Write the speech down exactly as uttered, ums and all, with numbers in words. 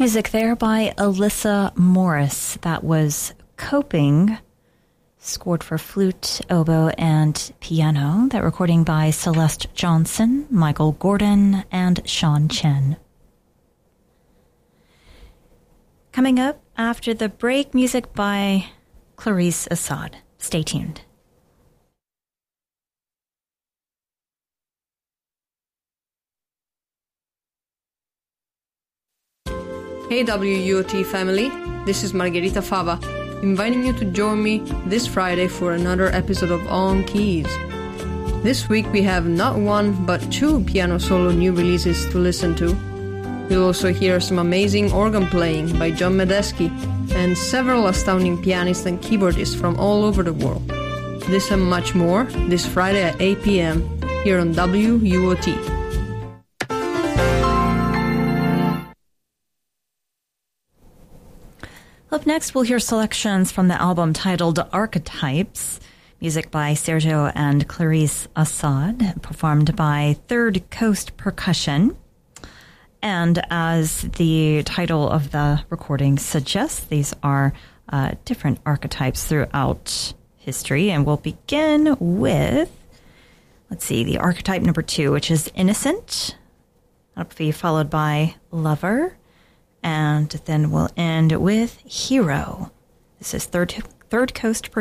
Music there by Alyssa Morris. That was Coping, scored for flute, oboe, and piano. That recording by Celeste Johnson, Michael Gordon, and Sean Chen. Coming up after the break, music by Clarice Assad. Stay tuned. Hey W U O T family, this is Margherita Fava, inviting you to join me this Friday for another episode of On Keys. This week we have not one but two piano solo new releases to listen to. You'll also hear some amazing organ playing by John Medeski and several astounding pianists and keyboardists from all over the world. This and much more this Friday at eight p.m. here on W U O T. Up next, we'll hear selections from the album titled Archetypes, music by Sergio and Clarice Assad, performed by Third Coast Percussion. And as the title of the recording suggests, these are uh, different archetypes throughout history. And we'll begin with, let's see, the archetype number two, which is Innocent. That'll be followed by Lover. And then we'll end with Hero. This is Third, Third Coast Percussion.